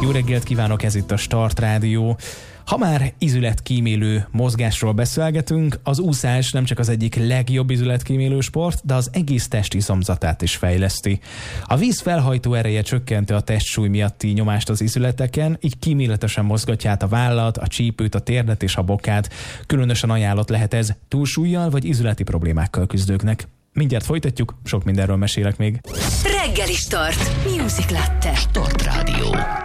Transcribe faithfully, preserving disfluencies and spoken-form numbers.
Jó reggelt kívánok, ez itt a Start Rádió. Ha már izületkímélő mozgásról beszélgetünk, az úszás nem csak az egyik legjobb izületkímélő sport, de az egész test izomzatát is fejleszti. A víz felhajtó ereje csökkenti a testsúly miatti nyomást az izületeken, így kíméletesen mozgatja át a vállat, a csípőt, a térdet és a bokát. Különösen ajánlott lehet ez túlsúllyal vagy izületi problémákkal küzdőknek. Mindjárt folytatjuk, sok mindenről mesélek még. Reggeli Start. Music Latte. Start Rádió.